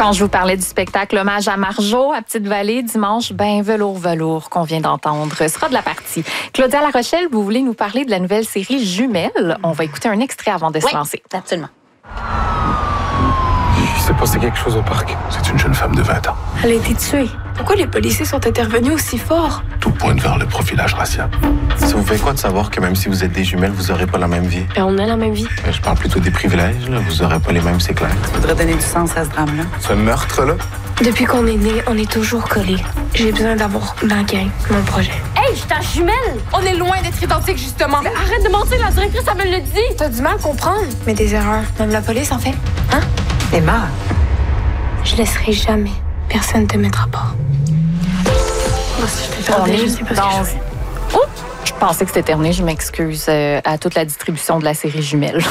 Quand je vous parlais du spectacle Hommage à Marjo à Petite-Vallée, dimanche, velours qu'on vient d'entendre sera de la partie. Claudia Larochelle, vous voulez nous parler de la nouvelle série Jumelles? On va écouter un extrait avant de se lancer. Absolument. Il s'est passé quelque chose au parc. C'est une jeune femme de 20 ans. Elle a été tuée. Pourquoi les policiers sont intervenus aussi fort? Tout pointe vers le profilage racial. Ça vous fait quoi de savoir que même si vous êtes des jumelles, vous n'aurez pas la même vie? Et on a la même vie. Je parle plutôt des privilèges, là. Vous n'aurez pas les mêmes, c'est clair. Je voudrais donner du sens à ce drame-là. Ce meurtre-là? Depuis qu'on est né, on est toujours collés. J'ai besoin d'avoir ma gang, mon projet. Hey, je suis ta jumelle! On est loin d'être identiques, justement. Mais arrête de mentir, la directrice, elle me le dit. T'as du mal à comprendre. Mais des erreurs, même la police en fait. Hein? T'es mort. Je laisserai jamais. Personne te mettra pas. Oh, si je te perdais, je sais pas ce que je fais. Je pensais que c'était terminé, je m'excuse à toute la distribution de la série Jumelles.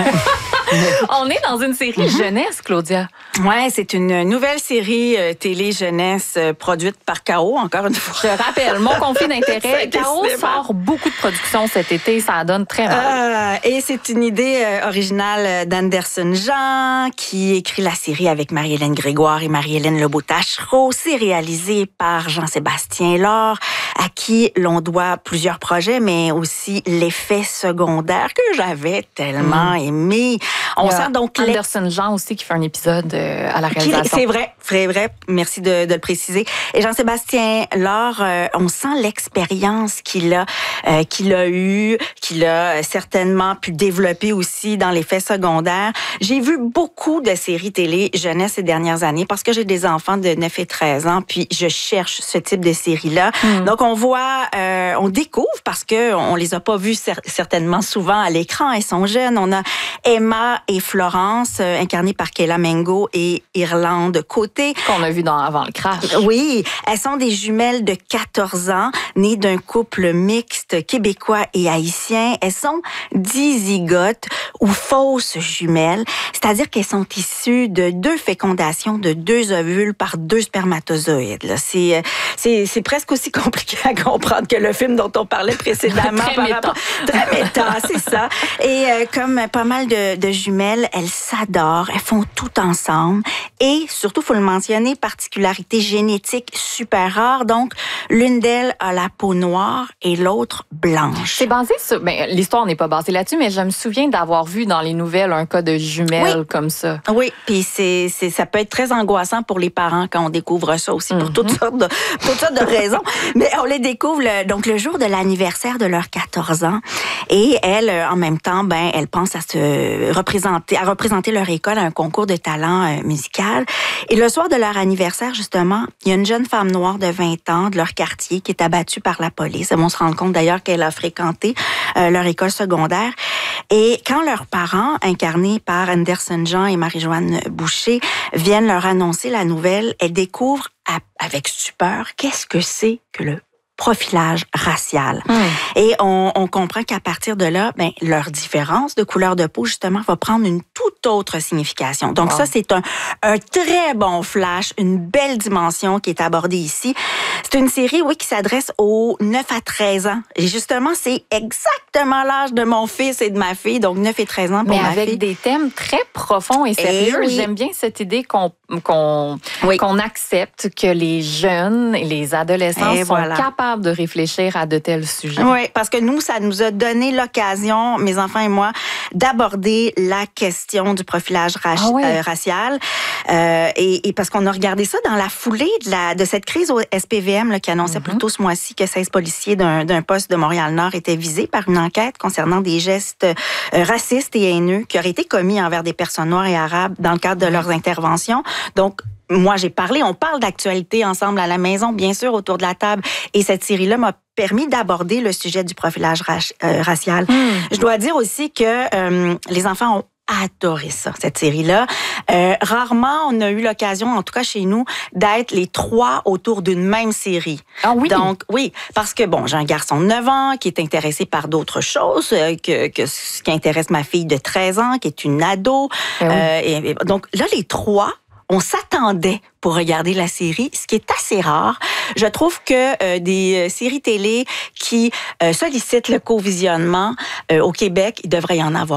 On est dans une série jeunesse, Claudia. Ouais, c'est une nouvelle série télé jeunesse produite par K.O. encore une fois. Je rappelle, mon conflit d'intérêt, K.O. sort beaucoup de productions cet été, ça donne très mal. Et c'est une idée originale d'Anderson Jean qui écrit la série avec Marie-Hélène Grégoire et Marie-Hélène Lebeau-Tachereau. C'est réalisé par Jean-Sébastien Lord, à qui l'on doit plusieurs projets, mais aussi l'effet secondaire que j'avais tellement aimé. On sent donc Anderson Jean aussi qui fait un épisode à la réalisation. C'est vrai. Merci de le préciser. Et Jean-Sébastien Lord, on sent l'expérience qu'il a eue, qu'il a certainement pu développer aussi dans l'effet secondaire. J'ai vu beaucoup de séries télé jeunesse ces dernières années parce que j'ai des enfants de 9 et 13 ans, puis je cherche ce type de série-là. Donc on voit, on découvre parce que on les a pas vus certainement souvent à l'écran. Elles sont jeunes. On a Emma et Florence, incarnées par Kayla Mengo et Irlande Côté. Qu'on a vu dans Avant le crash. Oui, elles sont des jumelles de 14 ans, nées d'un couple mixte québécois et haïtien. Elles sont dizygotes ou fausses jumelles, c'est-à-dire qu'elles sont issues de 2 fécondations de 2 ovules par 2 spermatozoïdes. Là. C'est presque aussi compliqué à comprendre que le film dont on parlait précédemment. Très méta, c'est ça. Et comme pas mal de jumelles, elles s'adorent, elles font tout ensemble et surtout, faut le mentionner, particularité génétique super rare. Donc, l'une d'elles a la peau noire et l'autre blanche. C'est basé sur... l'histoire n'est pas basée là-dessus, mais je me souviens d'avoir vu dans les nouvelles un cas de jumelles comme ça. Oui, puis ça peut être très angoissant pour les parents quand on découvre ça aussi pour toutes sortes de raisons. Mais on les découvre le jour de l'anniversaire de leurs 14 ans et elles, en même temps, elles pensent à représenter leur école à un concours de talent musical. Et le soir de leur anniversaire, justement, il y a une jeune femme noire de 20 ans de leur quartier qui est abattue par la police. Elles vont se rendre compte d'ailleurs qu'elle a fréquenté leur école secondaire. Et quand leurs parents, incarnés par Anderson Jean et Marie-Joanne Boucher, viennent leur annoncer la nouvelle, elles découvrent avec stupeur qu'est-ce que c'est que le profilage racial. Et on comprend qu'à partir de là, leur différence de couleur de peau, justement, va prendre une toute autre signification. Donc ça, c'est un très bon flash, une belle dimension qui est abordée ici. C'est une série, qui s'adresse aux 9 à 13 ans. Et justement, c'est exactement l'âge de mon fils et de ma fille, donc 9 et 13 ans pour ma fille. Mais avec des thèmes très profonds et sérieux. J'aime bien cette idée qu'on accepte que les jeunes et les adolescents sont capables de réfléchir à de tels sujets. Oui, parce que nous, ça nous a donné l'occasion, mes enfants et moi, d'aborder la question du profilage racial. Et parce qu'on a regardé ça dans la foulée de cette crise au SPVM qui annonçait plus tôt ce mois-ci que 16 policiers d'un poste de Montréal-Nord étaient visés par une enquête concernant des gestes racistes et haineux qui auraient été commis envers des personnes noires et arabes dans le cadre de leurs interventions. Donc, moi, on parle d'actualité ensemble à la maison, bien sûr, autour de la table. Et cette série-là m'a permis d'aborder le sujet du profilage racial. Je dois dire aussi que les enfants ont adoré ça, cette série-là. Rarement, on a eu l'occasion, en tout cas chez nous, d'être les 3 autour d'une même série. Ah oui? Donc, oui, parce que, j'ai un garçon de 9 ans qui est intéressé par d'autres choses que ce qui intéresse ma fille de 13 ans, qui est une ado. Et donc, là, les 3... on s'attendait pour regarder la série, ce qui est assez rare. Je trouve que des séries télé qui sollicitent le co-visionnement au Québec, il devrait y en avoir.